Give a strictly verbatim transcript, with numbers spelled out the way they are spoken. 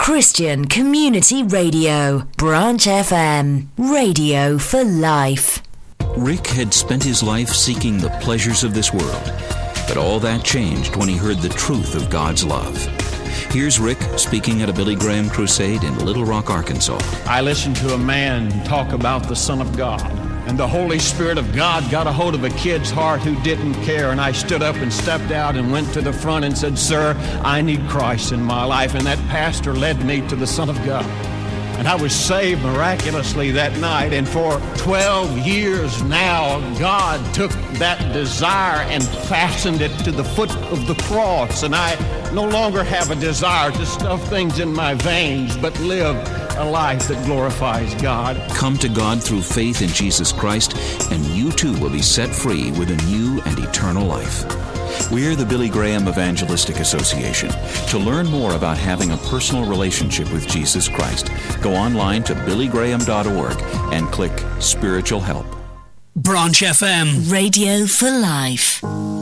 Christian Community Radio, Branch F M, radio for life. Rick had spent his life seeking the pleasures of this world, but all that changed when he heard the truth of God's love. Here's Rick speaking at a Billy Graham crusade in Little Rock, Arkansas. I listened to a man talk about the Son of God, and the Holy Spirit of God got a hold of a kid's heart who didn't care, and I stood up and stepped out and went to the front and said, "Sir, I need Christ in my life," and that pastor led me to the Son of God. And I was saved miraculously that night. And for twelve years now, God took that desire and fastened it to the foot of the cross. And I no longer have a desire to stuff things in my veins, but live a life that glorifies God. Come to God through faith in Jesus Christ, and you too will be set free with a new and eternal life. We're the Billy Graham Evangelistic Association. To learn more about having a personal relationship with Jesus Christ, go online to billy graham dot org and click Spiritual Help. Branch F M, radio for life.